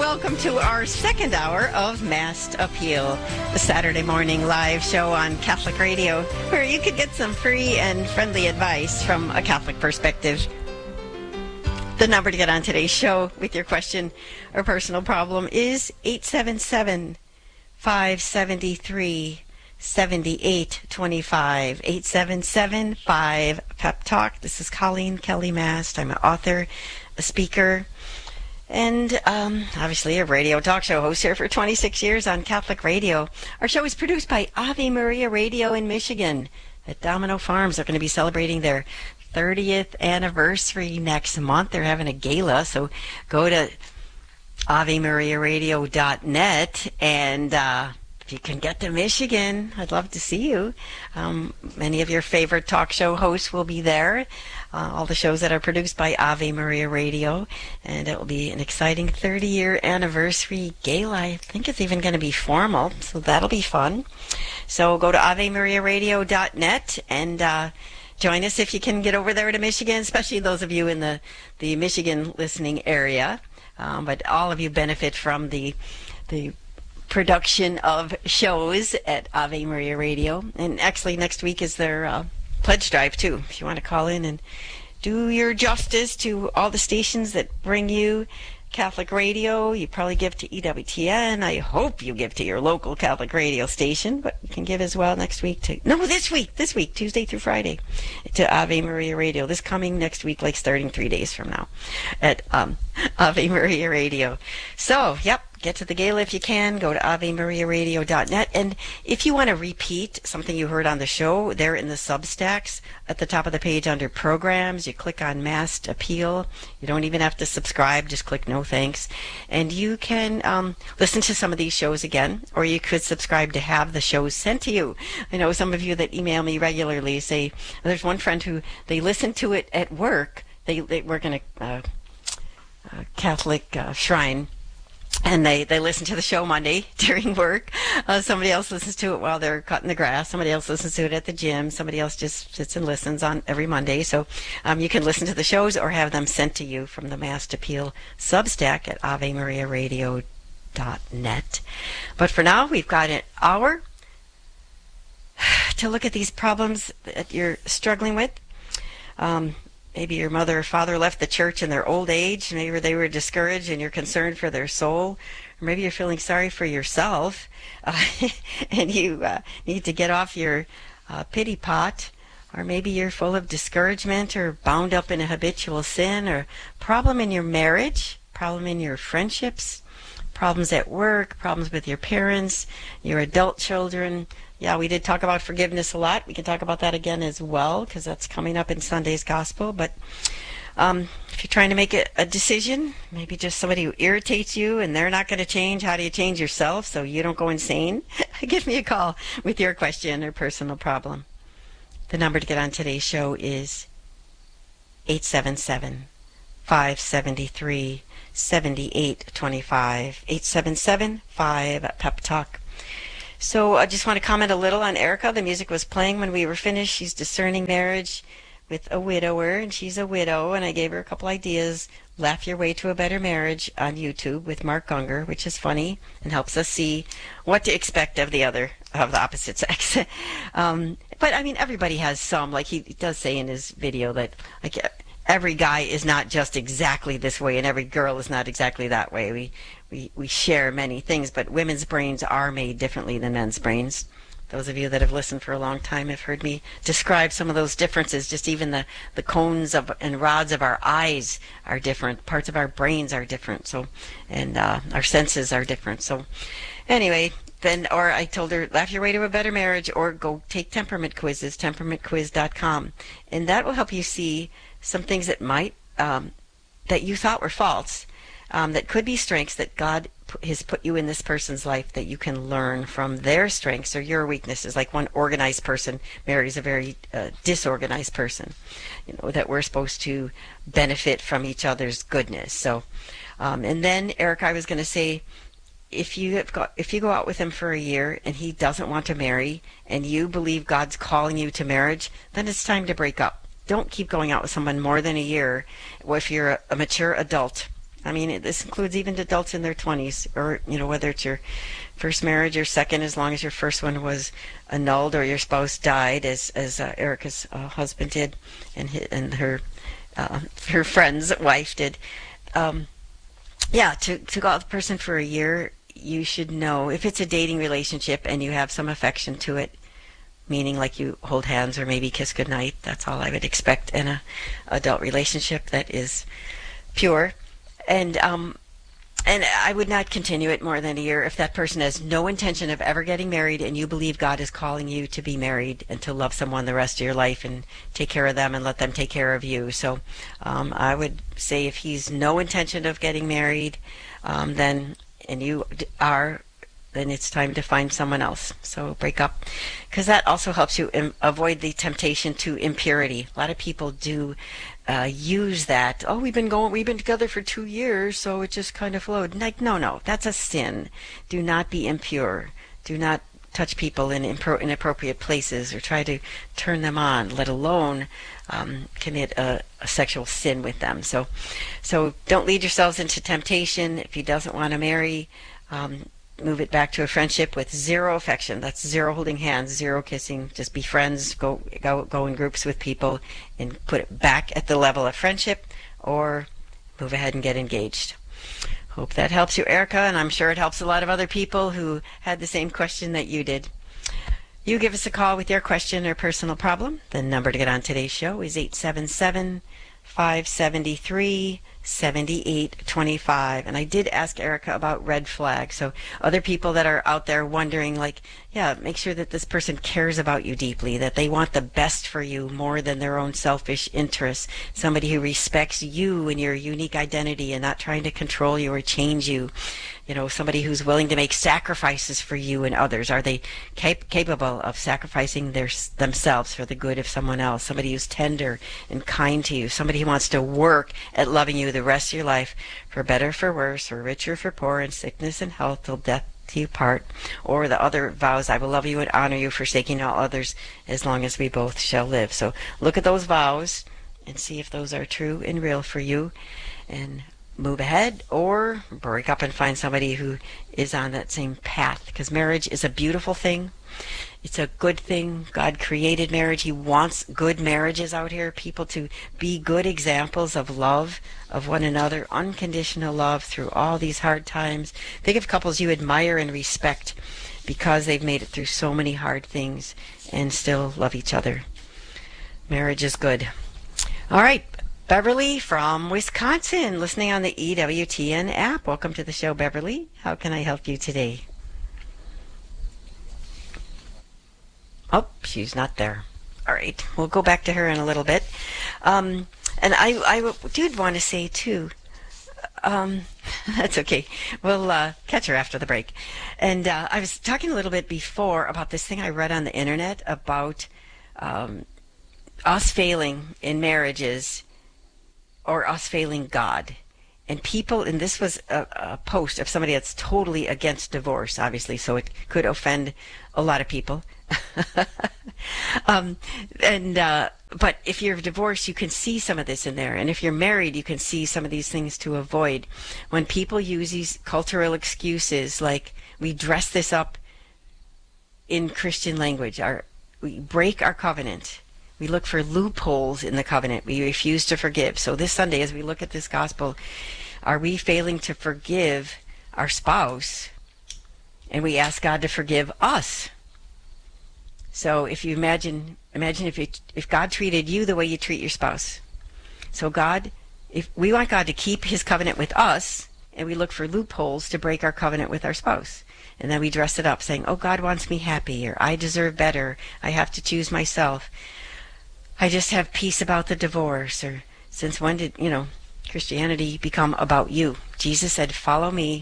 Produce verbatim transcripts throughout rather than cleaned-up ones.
welcome to our second hour of Mass Appeal, the Saturday morning live show on Catholic Radio, where you could get some free and friendly advice from a Catholic perspective. The number to get on today's show with your question or personal problem is eight seven seven, five seven three, seven eight two five, eight seven seven, five, Pep Talk. This is Colleen Kelly Mast. I'm an author, a speaker, and um, obviously a radio talk show host here for twenty-six years on Catholic Radio. Our show is produced by Ave Maria Radio in Michigan at Domino Farms. They're going to be celebrating their thirtieth anniversary next month. They're having a gala, so go to ave maria radio dot net, and uh, if you can get to Michigan, I'd love to see you. Um, many of your favorite talk show hosts will be there. Uh, all the shows that are produced by Ave Maria Radio, and it will be an exciting thirty-year anniversary gala. I think it's even going to be formal, so that'll be fun. So go to ave maria radio dot net and uh, join us if you can get over there to Michigan, especially those of you in the, the Michigan listening area. Um, but all of you benefit from the the production of shows at Ave Maria Radio. And actually next week is their uh, pledge drive too, if you want to call in and do your justice to all the stations that bring you Catholic radio. You probably give to E W T N. I hope you give to your local Catholic radio station, but you can give as well next week to, no, this week, this week, Tuesday through Friday, to Ave Maria Radio. This coming next week, like starting three days from now at um, Ave Maria Radio. So, yep. Get to the gala if you can. Go to ave maria radio dot net. And if you want to repeat something you heard on the show, they're in the Substacks at the top of the page under Programs. You click on Mass Appeal. You don't even have to subscribe. Just click No Thanks. And you can um, listen to some of these shows again, or you could subscribe to have the shows sent to you. I know some of you that email me regularly say, there's one friend who, they listen to it at work. They, they work in a uh, uh, Catholic uh, shrine. And they, they listen to the show Monday during work. Uh, somebody else listens to it while they're cutting the grass. Somebody else listens to it at the gym. Somebody else just sits and listens on every Monday. So um, you can listen to the shows or have them sent to you from the Mass Appeal Substack at ave maria radio dot net. But for now, we've got an hour to look at these problems that you're struggling with. Um, Maybe your mother or father left the church in their old age. Maybe they were discouraged and you're concerned for their soul. Or maybe you're feeling sorry for yourself uh, and you uh, need to get off your uh, pity pot. Or maybe you're full of discouragement or bound up in a habitual sin, or problem in your marriage, problem in your friendships, problems at work, problems with your parents, your adult children. Yeah, we did talk about forgiveness a lot. We can talk about that again as well, because that's coming up in Sunday's Gospel. But um, if you're trying to make a, a decision, maybe just somebody who irritates you and they're not going to change, how do you change yourself so you don't go insane? Give me a call with your question or personal problem. The number to get on today's show is eight seven seven, five seven three, seven eight two five, eight seven seven, five, Pep Talk. So I just want to comment a little on Erica. The music was playing when we were finished. She's discerning marriage with a widower, and she's a widow, and I gave her a couple ideas. Laugh Your Way to a Better Marriage on YouTube with Mark Gungor, which is funny and helps us see what to expect of the other, of the opposite sex. um, but, I mean, everybody has some, like he does say in his video that like every guy is not just exactly this way and every girl is not exactly that way. We We, we share many things, but women's brains are made differently than men's brains. Those of you that have listened for a long time have heard me describe some of those differences. Just even the, the cones of and rods of our eyes are different. Parts of our brains are different. So, and uh, our senses are different. So anyway, then, or I told her, laugh your way to a better marriage, or go take temperament quizzes, temperament quiz dot com. And that will help you see some things that might, um, that you thought were faults. Um, that could be strengths that God has put you in this person's life that you can learn from their strengths or your weaknesses. Like one organized person marries a very uh, disorganized person, you know, that we're supposed to benefit from each other's goodness. So, um, and then Eric, I was going to say, if you have got, if you go out with him for a year and he doesn't want to marry and you believe God's calling you to marriage, then it's time to break up. Don't keep going out with someone more than a year if you're a, a mature adult I mean, it, this includes even adults in their twenties, or, you know, whether it's your first marriage or second, as long as your first one was annulled or your spouse died, as as uh, Erica's uh, husband did, and his, and her uh, her friend's wife did. Um, yeah, to to go out with a person for a year, you should know if it's a dating relationship and you have some affection to it, meaning like you hold hands or maybe kiss goodnight. That's all I would expect in a adult relationship that is pure. And um, and I would not continue it more than a year if that person has no intention of ever getting married and you believe God is calling you to be married and to love someone the rest of your life and take care of them and let them take care of you. So um, I would say if he's no intention of getting married, um, then and you are, then it's time to find someone else. So break up, because that also helps you im- avoid the temptation to impurity. A lot of people do uh, use that. Oh, we've been going, we've been together for two years, so it just kind of flowed. Like, no, no, that's a sin. Do not be impure. Do not touch people in impro- inappropriate places or try to turn them on, let alone um, commit a, a sexual sin with them. So, so don't lead yourselves into temptation. If he doesn't want to marry, um, move it back to a friendship with zero affection. That's zero holding hands, zero kissing. Just be friends. Go go go in groups with people, and put it back at the level of friendship, or move ahead and get engaged. Hope that helps you, Erica, and I'm sure it helps a lot of other people who had the same question that you did. You give us a call with your question or personal problem. The number to get on today's show is eight seven seven, five seven three, seven eight two five. And I did ask Erica about red flags. So other people that are out there wondering, like, yeah, make sure that this person cares about you deeply, that they want the best for you more than their own selfish interests. Somebody who respects you and your unique identity and not trying to control you or change you. You know, somebody who's willing to make sacrifices for you and others. Are they cap- capable of sacrificing their, themselves for the good of someone else? Somebody who's tender and kind to you. Somebody who wants to work at loving you the rest of your life, for better, for worse, for richer, for poor, in sickness and health, till death do you part. Or the other vows, I will love you and honor you, forsaking all others, as long as we both shall live. So look at those vows and see if those are true and real for you, and move ahead, or break up and find somebody who is on that same path, because marriage is a beautiful thing. It's a good thing. God created marriage. He wants good marriages out here, people to be good examples of love of one another, unconditional love through all these hard times. Think of couples you admire and respect because they've made it through so many hard things and still love each other. Marriage is good. All right. Beverly from Wisconsin, listening on the E W T N app. Welcome to the show, Beverly. How can I help you today? Oh, she's not there. All right, we'll go back to her in a little bit. Um, and I, I did want to say, too, um, that's okay. We'll uh, catch her after the break. And uh, I was talking a little bit before about this thing I read on the internet about um, us failing in marriages, or us failing God. And people, and this was a, a post of somebody that's totally against divorce, obviously, so it could offend a lot of people. um, and uh, but if you're divorced, you can see some of this in there. And if you're married, you can see some of these things to avoid. When people use these cultural excuses, like we dress this up in Christian language, our, we break our covenant. We look for loopholes in the covenant. We refuse to forgive. So this Sunday, as we look at this gospel, are we failing to forgive our spouse? And we ask God to forgive us. So if you imagine, imagine if you, if God treated you the way you treat your spouse. So God, if we want God to keep his covenant with us, and we look for loopholes to break our covenant with our spouse. And then we dress it up saying, oh, God wants me happy, or I deserve better. I have to choose myself. I just have peace about the divorce, or since when did, you know, Christianity become about you? Jesus said, follow me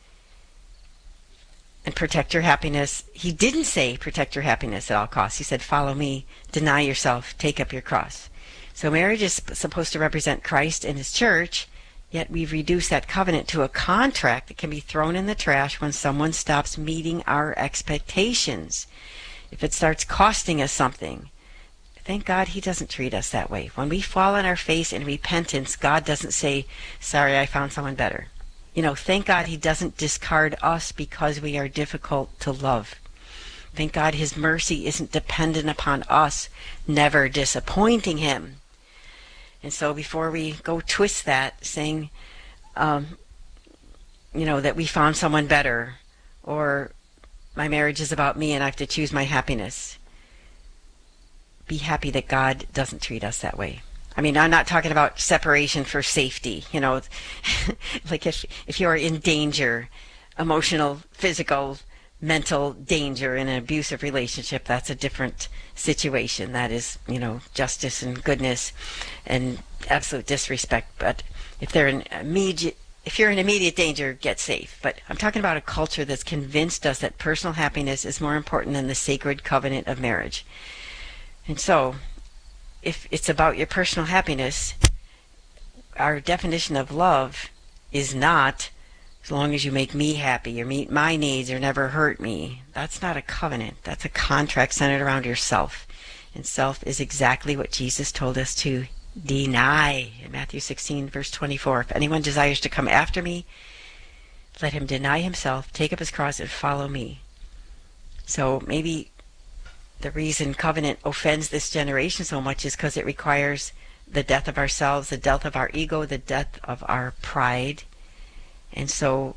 and protect your happiness. He didn't say protect your happiness at all costs. He said, follow me, deny yourself, take up your cross. So marriage is supposed to represent Christ and his church, yet we've reduced that covenant to a contract that can be thrown in the trash when someone stops meeting our expectations. If it starts costing us something, Thank God he doesn't treat us that way. When we fall on our face in repentance, God doesn't say, sorry, I found someone better. You know, thank God he doesn't discard us because we are difficult to love. Thank God his mercy isn't dependent upon us never disappointing him. And so before we go twist that, saying, um, you know, that we found someone better, or my marriage is about me and I have to choose my happiness, be happy that God doesn't treat us that way. I mean, I'm not talking about separation for safety, you know, like if if you're in danger, emotional, physical, mental danger in an abusive relationship, that's a different situation. That is, you know, justice and goodness and absolute disrespect. But if they're in immediate, if you're in immediate danger, get safe. But I'm talking about a culture that's convinced us that personal happiness is more important than the sacred covenant of marriage. And so, if it's about your personal happiness, our definition of love is not, as long as you make me happy or meet my needs or never hurt me. That's not a covenant. That's a contract centered around yourself. And self is exactly what Jesus told us to deny in Matthew sixteen, verse twenty-four. If anyone desires to come after me, let him deny himself, take up his cross, and follow me. So maybe the reason covenant offends this generation so much is because it requires the death of ourselves, the death of our ego, the death of our pride. And so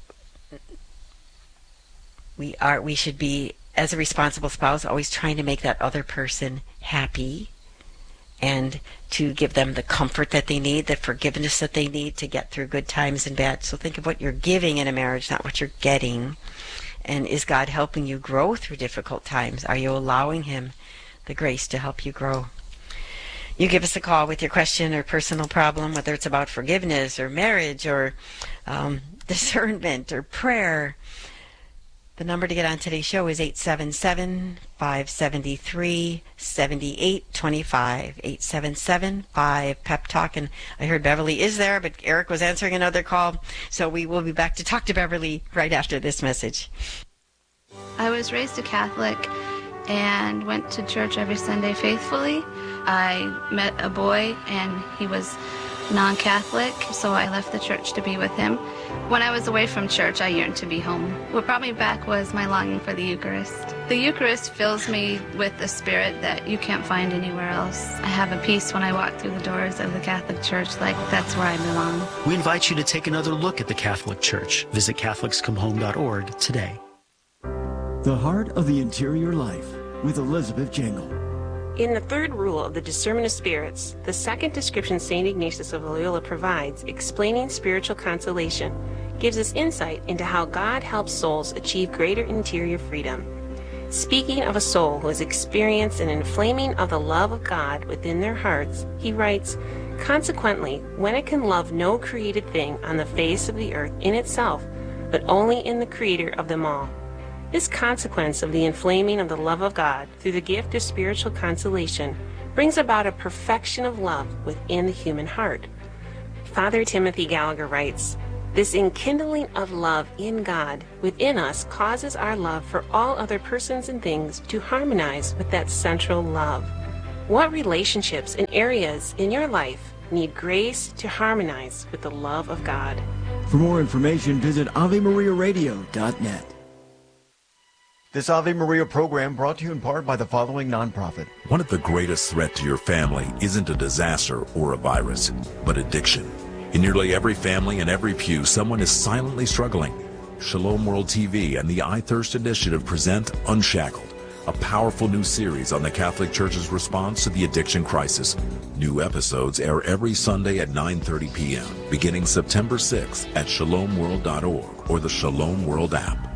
we are we should be, as a responsible spouse, always trying to make that other person happy and to give them the comfort that they need, the forgiveness that they need to get through good times and bad. So think of what you're giving in a marriage, not what you're getting. And is God helping you grow through difficult times? Are you allowing him the grace to help you grow? You give us a call with your question or personal problem, whether it's about forgiveness or marriage or um, discernment or prayer. The number to get on today's show is eight seven seven, five seven three, seven eight two five, eight seven seven, five, pep talk. And I heard Beverly is there, but Eric was answering another call, so we will be back to talk to Beverly right after this message. I was raised a Catholic and went to church every Sunday faithfully. I met a boy and he was non-Catholic, so I left the church to be with him. When I was away from church, I yearned to be home. What brought me back was my longing for the Eucharist. The Eucharist fills me with a spirit that you can't find anywhere else. I have a peace when I walk through the doors of the Catholic Church, like that's where I belong. We invite you to take another look at the Catholic Church. Visit Catholics Come Home dot org today. The Heart of the Interior Life with Elizabeth Jangle. In the third rule of the discernment of spirits, the second description Saint Ignatius of Loyola provides, explaining spiritual consolation, gives us insight into how God helps souls achieve greater interior freedom. Speaking of a soul who has experienced an inflaming of the love of God within their hearts, he writes, "Consequently, when it can love no created thing on the face of the earth in itself, but only in the Creator of them all, this consequence of the inflaming of the love of God through the gift of spiritual consolation brings about a perfection of love within the human heart." Father Timothy Gallagher writes, "This enkindling of love in God within us causes our love for all other persons and things to harmonize with that central love." What relationships and areas in your life need grace to harmonize with the love of God? For more information, visit Ave Maria Radio dot net. This Ave Maria program brought to you in part by the following nonprofit. One of the greatest threats to your family isn't a disaster or a virus, but addiction. In nearly every family and every pew, someone is silently struggling. Shalom World T V and the I Thirst Initiative present Unshackled, a powerful new series on the Catholic Church's response to the addiction crisis. New episodes air every Sunday at nine thirty p.m., beginning September sixth at shalom world dot org or the Shalom World app.